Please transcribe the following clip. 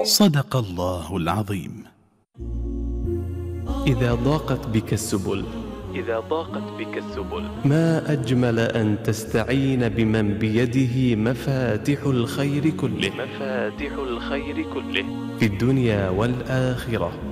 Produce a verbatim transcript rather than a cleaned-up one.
صدق الله العظيم. إذا ضاقت بك السبل إذا ضاقت بك السبل ما أجمل أن تستعين بمن بيده مفاتح الخير كله مفاتح الخير كله في الدنيا والآخرة.